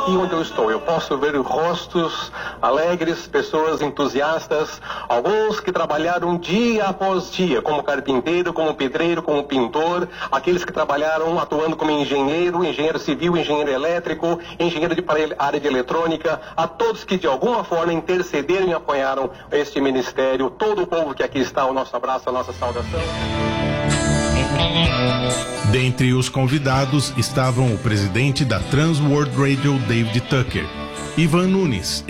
aqui onde eu estou. Eu posso ver rostos alegres, pessoas entusiastas, alguns que trabalharam dia após dia, como carpinteiro, como pedreiro, como pintor, aqueles que trabalharam atuando como engenheiro, engenheiro civil, engenheiro elétrico, engenheiro de área de eletrônica, a todos que de alguma forma intercederam e apoiaram este ministério, todo o povo que aqui está, o nosso abraço, a nossa saudação. Dentre os convidados estavam o presidente da Trans World Radio, David Tucker, Ivan Nunes,